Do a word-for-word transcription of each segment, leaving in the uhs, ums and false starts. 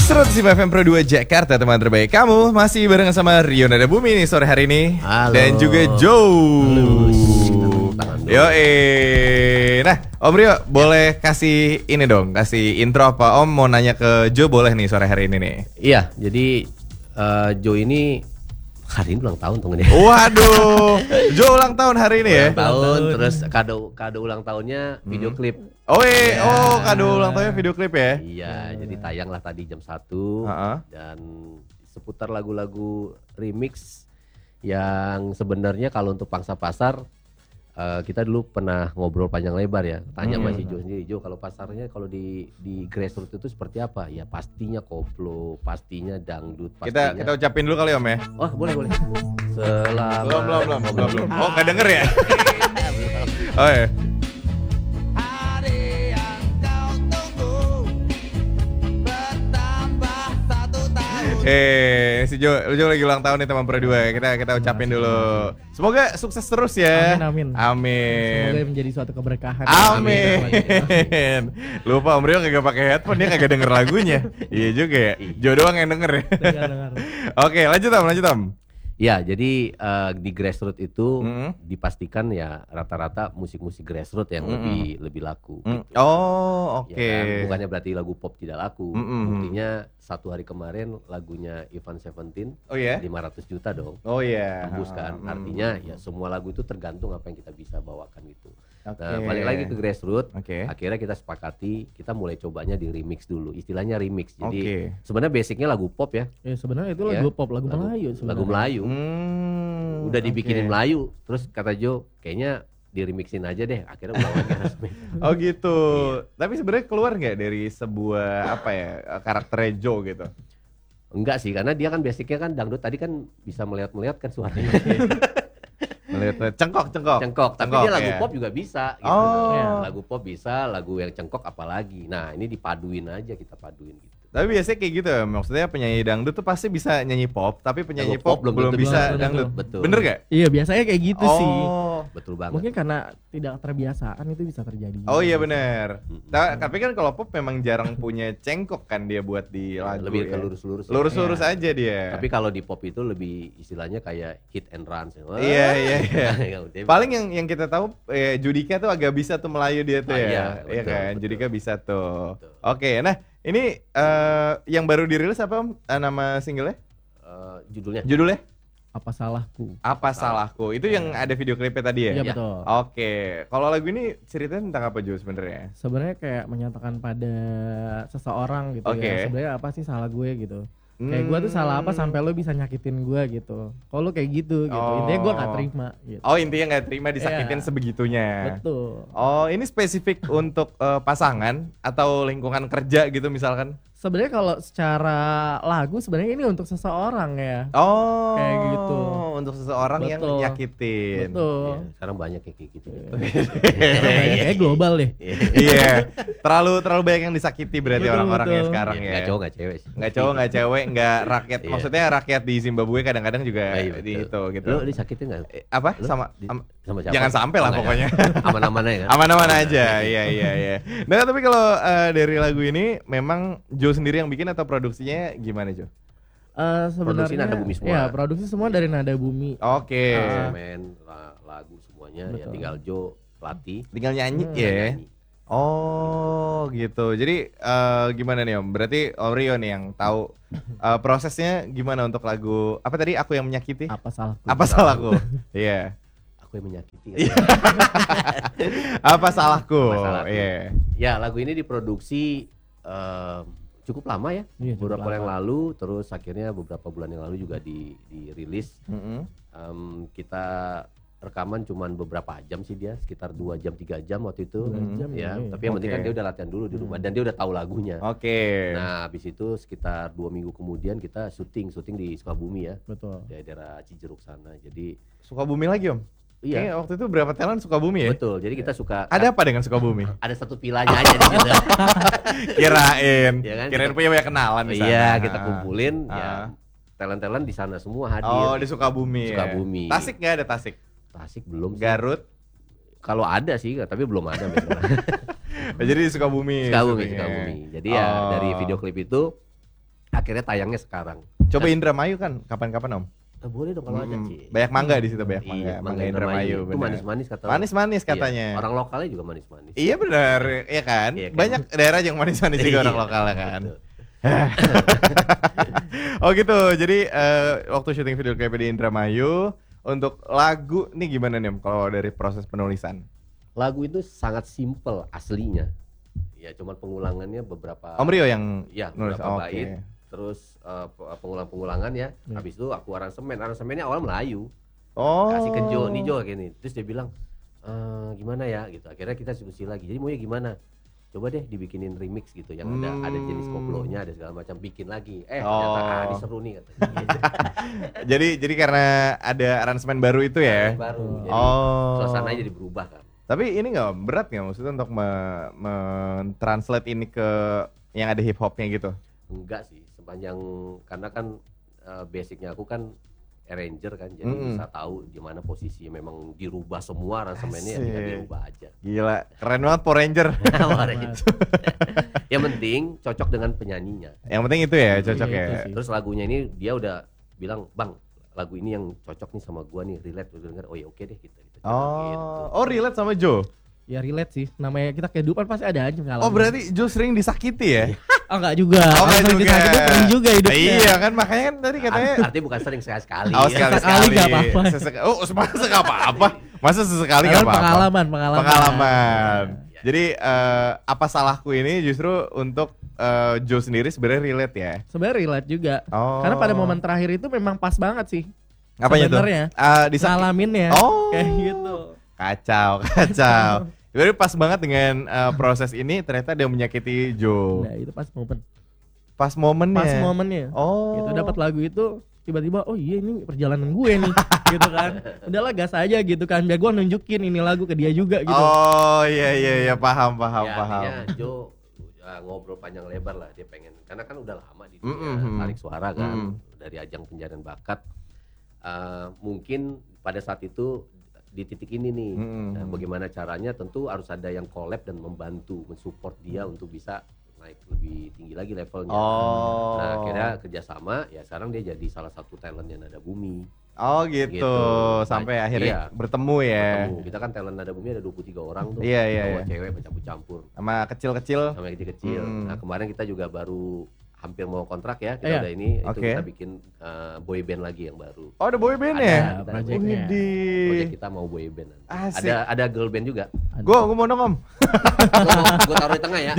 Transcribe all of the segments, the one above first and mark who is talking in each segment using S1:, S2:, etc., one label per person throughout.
S1: seratus lima F M Pro dua Jakarta, teman terbaik kamu. Masih bareng sama Rio Nada Bumi nih sore hari ini.
S2: Halo.
S1: Dan juga Joe. Yo eh, nah Om Rio boleh kasih ini dong, kasih intro apa Om mau nanya ke Joe boleh nih sore hari ini nih.
S2: Iya, jadi uh, Joe ini hari ini ulang tahun tuh nih.
S1: Waduh, Joe ulang tahun hari ini ya.
S2: Ulang tahun, terus kado kado ulang tahunnya video klip.
S1: Oh eh,
S2: Ya.
S1: oh kado ulang tahunnya video klip ya.
S2: Iya, jadi tayang lah tadi jam satu
S1: Uh-uh.
S2: dan seputar lagu-lagu remix yang sebenarnya kalau untuk pangsa pasar uh, kita dulu pernah ngobrol panjang lebar ya. Tanya
S1: Hmm.
S2: masih Joe sendiri, Joe kalau pasarnya kalau di di grassroots itu seperti apa? Ya pastinya koplo, pastinya dangdut,
S1: Kita
S2: pastinya.
S1: kita ucapin dulu kali Om ya.
S2: Oh boleh boleh. Selamat.
S1: Belum belum belum belum belum. Oh nggak denger ya? Oh ya. Eh, si Jo, Jo lagi ulang tahun nih teman Pro dua. Kita kita ucapin dulu. Semoga sukses terus ya.
S3: Amin, amin.
S1: Amin.
S3: Semoga menjadi suatu keberkahan.
S1: Amin. Lupa Om Rio kagak pakai headphone, dia kagak denger lagunya. Iya juga ya. Jo doang yang denger ya.
S3: Dengar, dengar.
S1: Oke, lanjut Om, lanjut Om.
S2: Ya, jadi uh, di grassroots itu
S1: Mm.
S2: dipastikan ya rata-rata musik-musik grassroots yang
S1: Mm-mm.
S2: lebih lebih laku.
S1: Mm.
S2: gitu.
S1: Oh, oke.
S2: Ya kan? Bukannya berarti lagu pop tidak laku.
S1: Mm-mm.
S2: Buktinya satu hari kemarin lagunya Ivan Seventeen
S1: Oh ya?
S2: lima ratus juta dong.
S1: Oh ya.
S2: Tembus kan.
S1: Mm.
S2: Artinya ya semua lagu itu tergantung apa yang kita bisa bawakan gitu.
S1: Oke.
S2: Nah, balik lagi ke grassroots.
S1: Oke.
S2: Akhirnya kita sepakati kita mulai cobanya di remix dulu. Istilahnya remix. Jadi
S1: Oke.
S2: sebenarnya basicnya lagu pop ya.
S3: Ya sebenarnya itu
S2: Ya,
S3: lagu pop, lagu,
S2: lagu-
S3: Melayu sebenarnya.
S2: Lagu Melayu.
S1: Hmm,
S2: Udah dibikinin
S1: oke.
S2: Melayu, terus kata Jo kayaknya di remixin aja deh, akhirnya ulang lagi resmi.
S1: Oh gitu.
S2: Iya.
S1: Tapi sebenarnya keluar nggak dari sebuah apa ya karakter Joe gitu?
S2: Enggak sih, karena dia kan basicnya kan dangdut tadi kan bisa melihat-melihat kan suaranya
S1: Melihat cengkok cengkok.
S2: cengkok, tapi
S1: Cengkok,
S2: dia lagu
S1: ya.
S2: pop juga bisa gitu.
S1: Oh.
S2: Ya, lagu pop bisa, lagu yang cengkok apalagi. Nah, ini dipaduin aja, kita paduin gitu.
S1: Tapi biasanya kayak gitu ya, maksudnya penyanyi dangdut tuh pasti bisa nyanyi pop, tapi penyanyi
S2: Lagu
S1: pop,
S2: pop belum
S1: belum
S2: tentu
S1: bisa
S3: bisa.
S1: dangdut.
S2: Betul.
S1: Bener gak?
S3: Iya biasanya kayak gitu sih.
S1: Oh.
S2: Betul banget.
S3: Mungkin karena tidak terbiasaan itu bisa terjadi.
S1: Oh iya bener.
S2: Mm-mm.
S1: Ta- Tapi kan kalau pop memang jarang punya cengkok kan dia buat di lagu
S2: Lebih
S1: ya.
S2: ke lurus-lurus. ya.
S1: Lurus-lurus
S3: Iya.
S1: aja dia.
S2: Tapi kalau di pop itu lebih istilahnya kayak hit and run. Wah.
S1: Iya iya iya.
S2: Ya udah.
S1: Paling yang yang kita tahu eh, Judika tuh agak bisa tuh Melayu dia tuh
S2: Ah,
S1: ya.
S2: iya,
S1: Iya
S2: betul,
S1: kan?
S2: betul.
S1: Judika bisa tuh.
S2: Betul.
S1: Oke, nah ini eh, yang baru dirilis apa Om? Eh, nama singlenya?
S2: Eh, judulnya
S1: Judulnya?
S3: Apa salahku?
S1: Apa salahku? Itu yang ada video klipnya tadi ya?
S3: Iya
S2: Iya.
S3: betul.
S1: Oke, kalau lagu ini ceritanya tentang apa Jo sebenarnya?
S3: Sebenarnya kayak menyatakan pada seseorang gitu
S1: Oke.
S3: ya. Sebenarnya apa sih salah gue gitu. Kayak gue tuh salah apa sampai lo bisa nyakitin gue gitu. Kalau lo kayak gitu gitu.
S1: Oh.
S3: Intinya gue gak terima gitu.
S1: Oh intinya nggak terima disakitin
S3: Iya.
S1: sebegitunya.
S3: Betul.
S1: Oh ini spesifik untuk eh, pasangan atau lingkungan kerja gitu misalkan?
S3: Sebenarnya kalau secara lagu sebenarnya ini untuk seseorang ya.
S1: Oh
S3: Kayak gitu.
S1: Untuk seseorang yang
S3: Betul.
S1: nyakitin.
S3: Betul.
S2: ya, sekarang banyak yang kayak gitu.
S3: Kayaknya global deh.
S1: Iya, terlalu terlalu banyak yang disakiti berarti
S3: Betul,
S1: orang-orangnya
S3: betul.
S1: sekarang
S2: Ya,
S1: ya.
S2: nggak cowok nggak cewek sih.
S1: Nggak cowok, nggak cewek, nggak rakyat.
S2: Iya.
S1: Maksudnya rakyat di Zimbabwe kadang-kadang juga
S2: Ah, iya,
S1: di
S2: betul.
S1: itu gitu.
S2: Lu disakitin nggak?
S1: Eh, Apa?
S2: Lu
S1: Sama
S2: di-
S1: am-
S2: sama siapa?
S1: jangan sampai lah
S2: Oh, nggak
S1: pokoknya.
S2: ya? Aman-aman aja kan?
S1: Aman-aman aja, iya iya iya. Nah tapi kalau eh, dari lagu ini memang Joe sendiri yang bikin atau produksinya gimana Jo?
S3: Eh,
S2: Produksi
S3: sebenarnya
S2: Nada Bumi semua.
S3: ya produksi semua dari Nada Bumi.
S1: Oke,
S3: Ah.
S2: Semen, la- lagu semuanya ya
S3: Betul.
S2: tinggal Jo pelatih.
S1: tinggal nyanyi
S3: Hmm.
S1: ya.
S2: nyanyi.
S1: Oh gitu. Jadi eh, gimana nih Om? Berarti Om Rio nih yang tahu eh, prosesnya gimana untuk lagu apa tadi? Aku yang menyakiti?
S3: Apa salahku?
S1: Apa salahku? Iya.
S2: Aku yang menyakiti.
S1: Apa salahku?
S2: Apa salahku?
S1: Iya.
S2: Ya lagu ini diproduksi eh, cukup lama ya.
S3: Iya, cukup
S2: beberapa
S3: lama.
S2: yang lalu, terus akhirnya beberapa bulan yang lalu juga di dirilis.
S1: Mm-mm.
S2: Em, kita rekaman cuman beberapa jam sih dia, sekitar dua jam tiga jam waktu itu.
S3: Dua jam
S2: ya,
S3: ya,
S2: tapi yang penting kan
S1: Oke.
S2: dia udah latihan dulu di rumah
S3: Hmm.
S2: dan dia udah tahu lagunya.
S1: Oke.
S2: Nah, habis itu sekitar dua minggu kemudian kita syuting, syuting di Sukabumi ya,
S3: Betul.
S2: di daerah Cijeruk sana. Jadi
S1: Sukabumi lagi Om?
S2: iya,
S1: Kayaknya waktu itu berapa talent Sukabumi ya?
S2: betul. Jadi kita suka
S1: Ada apa dengan Sukabumi?
S2: ada satu pilanya aja di situ.
S1: Kirain.
S2: Iya kan,
S1: Kirain
S2: kita-
S1: punya banyak kenalan di sana.
S2: Iya, kita kumpulin
S1: Ah.
S2: ya. Talent-talent di sana semua hadir.
S1: Oh, di Sukabumi. ya?
S2: Sukabumi.
S1: Tasik nggak ada Tasik?
S2: Tasik belum sih.
S1: Garut.
S2: Kalau ada sih, tapi belum ada.
S1: Jadi di Sukabumi.
S2: Sukabumi,
S1: syutingnya.
S2: Sukabumi. Jadi ya
S1: Oh.
S2: dari video klip itu Akhirnya tayangnya sekarang.
S1: Coba Indramayu kan kapan-kapan Om?
S2: Nah, boleh dong kalau
S1: Mm,
S2: ada sih.
S1: banyak mangga di situ, banyak mangga.
S2: Iya,
S1: Mangga Indramayu.
S2: Itu
S1: benar.
S2: manis-manis kata.
S1: Manis-manis
S2: Iya,
S1: katanya.
S2: orang lokalnya juga manis-manis.
S1: Iya benar, iya kan?
S2: Iya kan?
S1: Banyak daerah yang manis-manis juga
S2: Iya,
S1: orang lokalnya kan.
S2: betul.
S1: Oh gitu. Jadi eh, waktu syuting video klip di Indramayu, untuk lagu nih gimana nih Om kalau dari proses penulisan?
S2: Lagu itu sangat simple aslinya. Ya cuman pengulangannya beberapa.
S1: Om Rio yang
S2: Ya,
S1: nulis.
S2: beberapa
S1: Oke.
S2: bait. Terus uh, pengulang-pengulangan ya.
S3: Hmm.
S2: Habis itu aku aransemen. Aransemennya awal Melayu.
S1: Oh.
S2: Kasih ke Jo, nih Jo gini. Terus dia bilang, e, gimana ya gitu. Akhirnya kita diskusi lagi. Jadi mau ya gimana? Coba deh dibikinin remix gitu yang ada
S1: Hmm.
S2: ada jenis koplonya, ada segala macam, bikin lagi. Eh,
S1: Oh.
S2: ternyata ah, ini seru nih katanya.
S1: jadi jadi karena ada aransemen baru itu ya.
S2: Baru. Jadi
S1: Oh.
S2: suasananya jadi berubah kan.
S1: Tapi ini nggak berat nggak maksudnya untuk me- men-translate ini ke yang ada hip hopnya gitu?
S2: Enggak sih, sepanjang karena kan uh, basicnya aku kan arranger kan, jadi
S1: Mm-mm.
S2: bisa tahu di mana posisi memang dirubah semua aransemennya, ya tinggal
S1: Asik.
S2: dirubah aja.
S1: Gila, keren banget Power Ranger.
S2: Arranger. Yang penting cocok dengan penyanyinya.
S1: Yang penting itu ya, cocok
S3: Iya,
S1: ya.
S3: itu sih.
S2: Terus lagunya ini dia udah bilang, "Bang, lagu ini yang cocok nih sama gua nih, relate." Udah denger, "Oh ya oke deh kita." kita coba gitu.
S1: Oh, oh relate sama Joe.
S3: Ya relate sih, namanya kita kehidupan pasti ada aja pengalaman.
S1: Oh berarti Joe sering disakiti ya?
S3: Oh enggak juga.
S1: Oh, enggak
S3: Sering
S1: juga.
S3: disakiti pernah juga hidupnya.
S1: Iya kan makanya kan tadi katanya.
S2: Art- Artinya bukan sering, sekali-sekali.
S1: Oh sekali
S3: Sekali
S1: sekali.
S3: nggak apa-apa.
S1: Sesek- oh masa nggak apa-apa? Masa sesekali nggak
S3: Karena
S1: apa-apa?
S3: pengalaman, pengalaman.
S1: Pengalaman.
S2: Ya.
S1: Jadi eh, apa salahku ini justru untuk eh, Joe sendiri sebenarnya relate ya?
S3: Sebenarnya relate juga.
S1: Oh.
S3: Karena pada momen terakhir itu memang pas banget sih.
S1: Apanya tuh?
S3: sebenarnya.
S1: Eh, disak-
S3: Ngalaminnya.
S1: Oh.
S3: Kayak gitu.
S1: Kacau, kacau. Jadi pas banget dengan eh, proses ini ternyata dia menyakiti Joe.
S3: Nah, itu pas momen.
S1: Pas momennya.
S3: Pas momennya.
S1: Oh.
S3: Gitu dapat lagu itu tiba-tiba oh iya ini perjalanan gue nih gitu kan. Udahlah gas aja gitu kan. Biar gue nunjukin ini lagu ke dia juga gitu.
S1: Oh iya iya iya paham paham
S2: Ya,
S1: paham.
S2: artinya Jo uh, ngobrol panjang lebar lah, dia pengen, karena kan udah lama di dunia
S1: Mm-mm.
S2: tarik suara kan,
S1: Mm.
S2: dari ajang pencarian bakat. Uh, mungkin pada saat itu di titik ini nih,
S1: Mm-mm.
S2: nah, bagaimana caranya, tentu harus ada yang collab dan membantu, mensupport dia untuk bisa naik lebih tinggi lagi levelnya.
S1: Oh.
S2: Nah akhirnya kerjasama, ya sekarang dia jadi salah satu talentnya Nada Bumi.
S1: Oh gitu,
S2: Gitu.
S1: sampai
S2: Nah,
S1: akhirnya
S2: iya.
S1: bertemu ya.
S2: Bertemu. Kita kan talent Nada Bumi ada dua puluh tiga orang tuh,
S1: Iya, iya,
S2: cowok
S1: iya.
S2: cewek bercampur-campur.
S1: Sama kecil-kecil.
S2: Sama yang kecil-kecil.
S1: Hmm.
S2: Nah kemarin kita juga baru hampir mau kontrak ya, kita
S3: Iya.
S2: udah ini, itu
S1: Oke.
S2: kita bikin uh, boy band lagi yang baru.
S1: Oh ada boy band
S2: Ada,
S1: ya?
S2: ada
S3: project.
S2: boy band.
S1: Widih.
S2: Project kita mau boy band nanti.
S1: Asik.
S2: Ada ada girl band juga.
S1: Gue gue mau dong om.
S2: Gue taruh di tengah ya.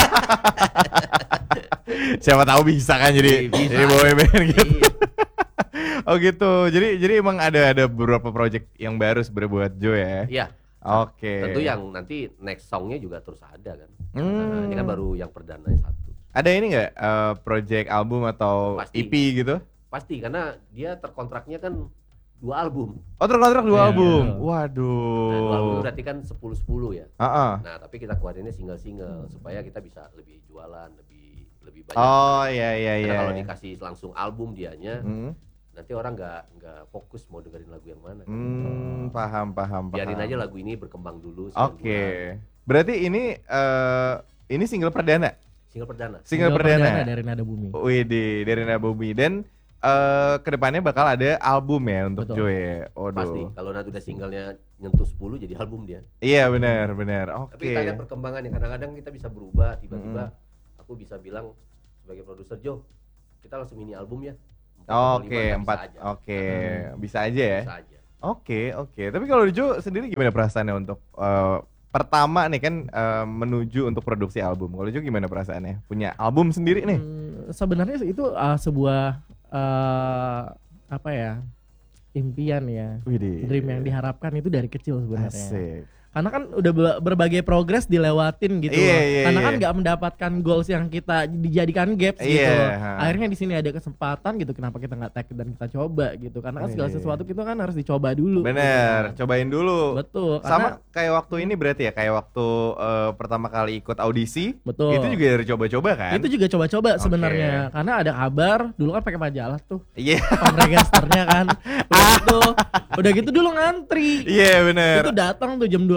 S1: Siapa tahu bisa kan jadi
S2: Bisa.
S1: jadi boy band gitu.
S2: Iya.
S1: Oh gitu. Jadi jadi emang ada ada beberapa project yang baru sebenarnya buat Joe ya.
S2: Iya.
S1: Oke.
S2: Tentu yang nanti next songnya juga terus ada kan.
S1: Hmm.
S2: Nah, ini kan baru yang perdana satu.
S1: Ada ini nggak eh, project album atau
S2: Pasti.
S1: E P gitu?
S2: Pasti karena dia terkontraknya kan dua album.
S1: Oh terkontrak dua
S3: Iya,
S1: album.
S3: iya.
S2: Nah, dua album
S1: Waduh.
S2: berarti kan sepuluh sepuluh ya.
S1: Heeh.
S2: Nah, tapi kita keluarinnya single-single supaya kita bisa lebih jualan, lebih lebih banyak.
S1: Oh iya iya
S2: Karena
S1: iya.
S2: kalau dikasih langsung album dianya,
S1: Hmm.
S2: nanti orang nggak nggak fokus mau dengerin lagu yang mana.
S1: Hmm, paham paham paham.
S2: Biarin aja lagu ini berkembang dulu.
S1: Oke. Berarti ini eh ini single perdana.
S2: Single perdana.
S1: Single, perdana.
S3: dari Nada Bumi.
S1: Widih, dari Nada Bumi dan eh kedepannya bakal ada album ya untuk
S3: Betul.
S1: Joe ya. Waduh.
S2: Pasti. Kalau nanti udah singlenya nyentuh sepuluh jadi album dia.
S1: Iya benar benar. Oke.
S2: Tapi kita lihat perkembangannya. Kadang-kadang kita bisa berubah. Tiba-tiba
S1: Mm-mm.
S2: aku bisa bilang sebagai produser, Jo, kita langsung mini album ya.
S1: Oke,
S2: Bisa
S1: empat.
S2: aja.
S1: Oke,
S3: Hmm.
S1: bisa aja ya.
S2: Bisa aja.
S1: Oke, oke. Tapi kalau Joe sendiri gimana perasaannya untuk eh, pertama nih kan eh, menuju untuk produksi album. Kalau Joe gimana perasaannya? Punya album sendiri nih?
S3: Hmm, sebenarnya sih itu uh, sebuah uh, apa ya? Impian ya.
S1: Widih.
S3: Dream yang diharapkan itu dari kecil sebenarnya.
S1: Asik.
S3: Karena kan udah be- berbagai progres dilewatin gitu.
S1: Iya,
S3: loh.
S1: iya,
S3: Karena
S1: iya.
S3: kan nggak mendapatkan goals yang kita dijadikan gaps
S1: Iya,
S3: gitu.
S1: ha.
S3: Akhirnya di sini ada kesempatan gitu. Kenapa kita nggak take dan kita coba gitu? Karena kan segala
S1: Iya.
S3: sesuatu kita kan harus dicoba dulu.
S1: Bener,
S3: gitu kan.
S1: cobain dulu.
S3: Betul.
S1: Sama
S3: Karena,
S1: kayak waktu ini berarti ya, kayak waktu eh, pertama kali ikut audisi,
S3: betul.
S1: itu juga dari coba-coba kan?
S3: Itu juga coba-coba
S1: Oke.
S3: sebenarnya. Karena ada kabar dulu kan pakai majalah tuh.
S1: Iya,
S3: Pamregasternya kan. Udah gitu, udah gitu dulu ngantri.
S1: iya bener.
S3: Itu datang tuh jam dua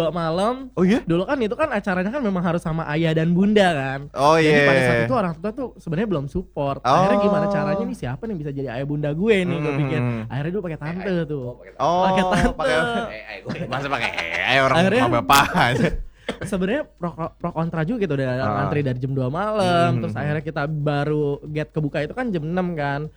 S3: dua malam.
S1: Oh iya?
S3: Dulu kan itu kan acaranya kan memang harus sama ayah dan bunda kan.
S1: Oh
S3: Jadi
S1: iya.
S3: pada saat itu orang tua tuh sebenarnya belum support. Akhirnya
S1: Oh.
S3: gimana caranya nih siapa nih bisa jadi ayah bunda gue nih gue
S1: Hmm.
S3: pikir. Akhirnya dulu pakai tante tuh.
S1: Oh,
S3: Pakai tante.
S1: pakai
S2: Eh, eh, gue.
S1: masa pakai eh orang
S3: Akhirnya-
S1: sama bapak aja.
S3: Sebenarnya pro, pro kontra juga gitu udah
S1: Ah.
S3: ngantri dari jam dua malam,
S1: Hmm.
S3: terus akhirnya kita baru get kebuka itu kan jam enam kan.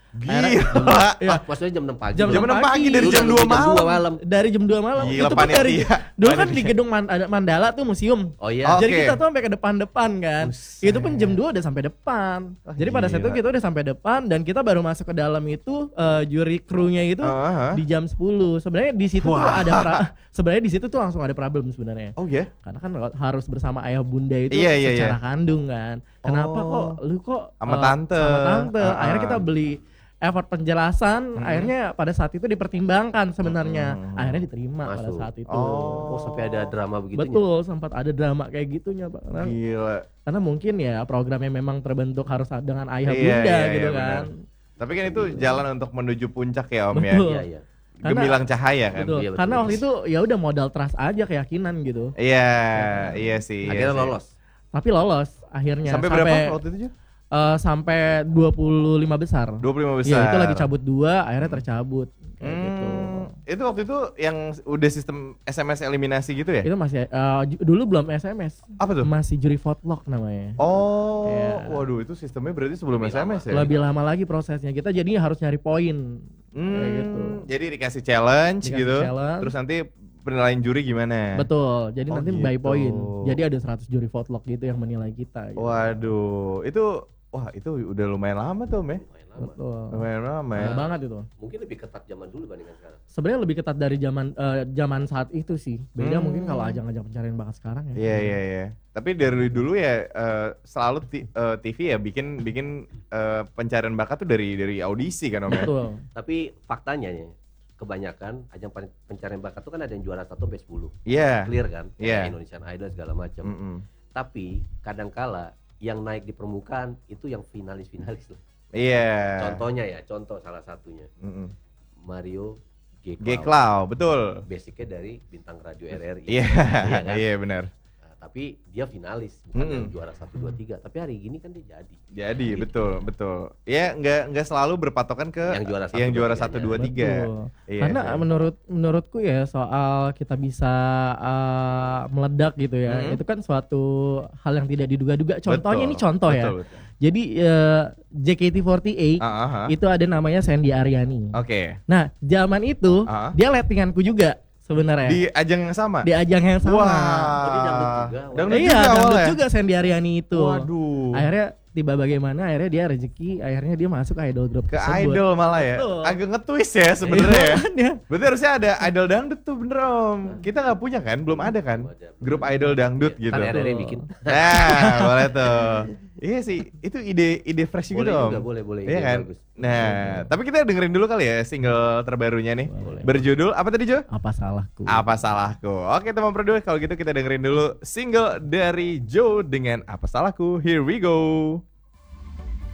S1: Gila.
S3: Iya.
S2: Ah, maksudnya jam enam pagi.
S3: Jam
S1: Jam enam
S3: pagi.
S1: pagi dari
S2: Lu
S1: jam
S2: dari
S1: dua
S2: jam
S1: malam.
S2: dua malam.
S3: Dari jam dua malam.
S1: Gila,
S3: itu pun dari
S1: panitia.
S3: dulu kan
S1: Panitia.
S3: di gedung Man- ada Mandala tuh museum.
S2: Oh iya.
S1: Oke.
S3: Jadi kita tuh sampai ke depan-depan kan.
S1: Buset.
S3: Itu pun jam dua udah sampai depan.
S1: Wah,
S3: Jadi pada saat itu
S1: gila.
S3: kita udah sampai depan dan kita baru masuk ke dalam itu eh, juri krunya itu
S1: Ah, ah.
S3: di jam sepuluh. Sebenarnya di situ tuh
S1: Wah.
S3: ada pra- sebenarnya di situ tuh langsung ada problem sebenarnya.
S1: Oh iya?
S3: Karena kan harus bersama ayah bunda itu
S1: Iya, iya,
S3: secara
S1: iya.
S3: kandung kan. Kenapa
S1: Oh.
S3: kok lu kok
S1: Sama
S3: eh,
S1: tante.
S3: sama tante.
S1: Ah, ah.
S3: Akhirnya kita beli effort penjelasan,
S1: Hmm.
S3: akhirnya pada saat itu dipertimbangkan sebenarnya.
S1: Hmm.
S3: Akhirnya diterima pada
S2: Masuk.
S3: saat itu.
S1: Oh.
S2: Oh, sampai ada drama begitu.
S3: Betul, sempat ada drama kayak gitunya, Pak. Karena,
S1: Gila.
S3: karena mungkin ya programnya memang terbentuk harus dengan ayah
S1: Iya,
S3: bunda
S1: iya,
S3: gitu
S1: iya,
S3: kan.
S1: Tapi kan itu jalan untuk menuju puncak ya Om ya.
S3: Betul.
S2: Iya, iya.
S3: Karena-
S1: Gemilang cahaya kan.
S3: Betul.
S2: Iya, betul.
S3: Karena waktu itu ya udah modal trust aja, keyakinan gitu.
S1: Iya, iya sih. iya
S2: Akhirnya
S1: sih.
S2: lolos.
S3: Tapi lolos akhirnya
S1: Sampai berapa waktu itu? Jo?
S3: eh, sampai dua puluh lima besar.
S1: dua puluh lima
S3: Iya,
S1: besar.
S3: itu lagi cabut dua, akhirnya tercabut kayak gitu.
S1: Hmm, itu waktu itu yang udah sistem S M S eliminasi gitu ya?
S3: Itu masih eh, ju- dulu belum S M S.
S1: Apa tuh?
S3: Masih juri vote-lock namanya.
S1: Oh,
S3: Iya.
S1: waduh itu sistemnya berarti sebelum
S2: Lebih
S1: S M S ya?
S3: Lebih lama lagi prosesnya. Kita jadinya harus nyari poin.
S1: Hmm,
S3: kayak gitu.
S1: Jadi dikasih challenge
S3: Dikasih
S1: gitu,
S3: challenge.
S1: terus nanti penilaian juri gimana?
S3: Betul. Jadi
S1: Oh,
S3: nanti
S1: gitu.
S3: by poin. Jadi ada seratus juri vote-lock gitu yang menilai kita gitu.
S1: Waduh, itu wah itu udah lumayan lama tuh, Meh.
S2: Lumayan lama.
S3: Betul.
S1: Lumayan lama ya.
S3: Lama banget itu.
S2: Mungkin lebih ketat zaman dulu bandingkan sekarang.
S3: Sebenarnya lebih ketat dari zaman eh, zaman saat itu sih. Beda
S1: Hmm.
S3: mungkin kalau ajang-ajang pencarian bakat sekarang ya.
S1: Iya iya iya. Tapi dari dulu ya eh, selalu ti- eh, T V ya bikin bikin eh, pencarian bakat tuh dari dari audisi kan Om ya.
S3: Betul.
S2: Tapi faktanya ya, kebanyakan ajang pen- pencarian bakat itu kan ada yang juara satu sampai sepuluh.
S1: Iya.
S2: Clear kan?
S1: Iya.
S2: Kayak Indonesian Idol segala macam.
S1: Mm-mm.
S2: Tapi kadangkala yang naik di permukaan itu yang finalis-finalis lah.
S1: Iya.
S2: Contohnya ya, contoh salah satunya
S1: Mm-mm.
S2: Mario G.
S1: G Cloud, betul.
S2: Basicnya dari bintang radio R R I.
S1: Iya,
S2: kan?
S1: iya benar.
S2: Nah, tapi dia finalis, bukan
S1: Mm-mm.
S2: yang juara satu dua tiga. Tapi hari gini kan dia jadi.
S1: Jadi
S2: Gitu.
S1: betul betul. Ya nggak nggak selalu berpatokan ke
S2: Yang juara satu,
S1: yang juara
S2: dua,
S1: satu
S2: tiganya.
S1: dua tiga.
S3: Betul.
S1: Iya,
S3: Karena
S1: iya.
S3: menurut menurutku ya soal kita bisa uh, meledak gitu ya,
S1: Mhm.
S3: itu kan suatu hal yang tidak diduga-duga. Contohnya
S1: Betul,
S3: ini contoh ya.
S1: betul, betul.
S3: Jadi uh, J K T empat delapan
S1: Ah, ah, ah.
S3: itu ada namanya Sandy Aryani.
S1: Oke.
S3: Nah, zaman itu
S1: Ah.
S3: dia lettinganku juga sebenarnya di,
S1: Di ajang yang sama.
S3: ajang yang sama.
S1: Wah.
S2: Jadi dangdut juga, wah.
S1: Dangdut
S3: Iya,
S1: juga
S3: dangdut
S1: awalnya.
S3: juga Sandy Aryani itu.
S1: Waduh.
S3: Akhirnya tiba bagaimana akhirnya dia rezeki, akhirnya dia masuk ke idol group
S1: Ke
S3: tersebut.
S1: idol malah ya.
S3: Betul.
S1: Agak nge-twist ya sebenarnya ya.
S3: Iya, makanya.
S1: Berarti harusnya ada idol dangdut tuh bener Om. Kita nggak punya kan? Belum ada kan?
S2: Belum ada.
S1: Grup idol dangdut
S2: Iya,
S1: gitu.
S2: kan R R I bikin.
S1: Nah, boleh tuh. Iya sih, itu ide ide fresh
S2: Boleh
S1: juga Om.
S2: juga, boleh, boleh.
S1: Iya
S2: Ide
S1: kan?
S2: bagus.
S1: Nah, tapi kita dengerin dulu kali ya single terbarunya nih.
S3: Boleh.
S1: Berjudul apa tadi Jo?
S3: Apa salahku?
S1: Apa salahku? Oke teman produser, kalau gitu kita dengerin dulu single dari Joe dengan Apa Salahku. Here we go.